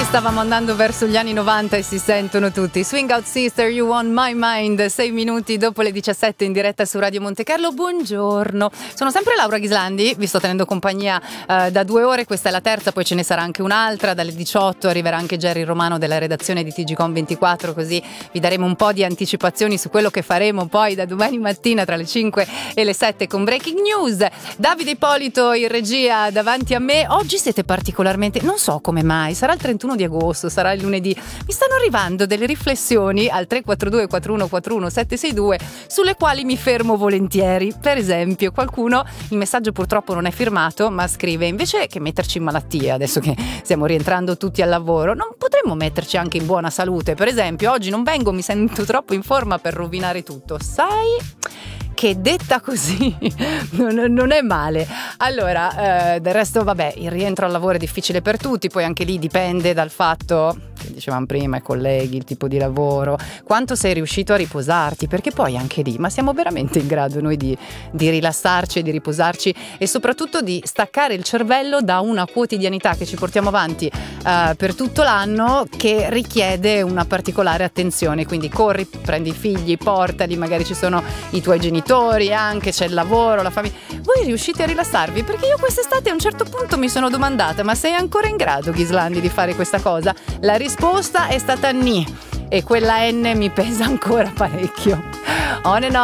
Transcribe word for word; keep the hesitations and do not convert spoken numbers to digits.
stavamo andando verso gli anni novanta e si sentono tutti. Swing Out Sister, You On My Mind, sei minuti dopo le diciassette in diretta su Radio Monte Carlo. Buongiorno, sono sempre Laura Ghislandi, vi sto tenendo compagnia eh, da due ore, questa è la terza, poi ce ne sarà anche un'altra, dalle diciotto arriverà anche Jerry Romano della redazione di T G Com ventiquattro, così vi daremo un po' di anticipazioni su quello che faremo poi da domani mattina tra le cinque e le sette con Breaking News. Davide Ippolito in regia davanti a me. Oggi siete particolarmente, non so come mai, sarà il trentuno di agosto, sarà il lunedì, mi stanno arrivando delle riflessioni al tre quattro due quattro uno quattro uno sette sei due sulle quali mi fermo volentieri. Per esempio, qualcuno, il messaggio purtroppo non è firmato, ma scrive: invece che metterci in malattia, adesso che stiamo rientrando tutti al lavoro, non potremmo metterci anche in buona salute? Per esempio, oggi non vengo, mi sento troppo in forma per rovinare tutto. Sai che detta così non, non è male. Allora, eh, del resto vabbè, il rientro al lavoro è difficile per tutti, poi anche lì dipende dal fatto, che dicevamo prima, i colleghi, il tipo di lavoro, quanto sei riuscito a riposarti, perché poi anche lì, ma siamo veramente in grado noi di, di rilassarci e di riposarci e soprattutto di staccare il cervello da una quotidianità che ci portiamo avanti eh, per tutto l'anno, che richiede una particolare attenzione. Quindi corri, prendi i figli, portali, magari ci sono i tuoi genitori, anche c'è il lavoro, la famiglia. Voi riuscite a rilassarvi? Perché io quest'estate a un certo punto mi sono domandata: ma sei ancora in grado, Ghislandi, di fare questa cosa? La risposta è stata ni, e quella N mi pesa ancora parecchio. On and on.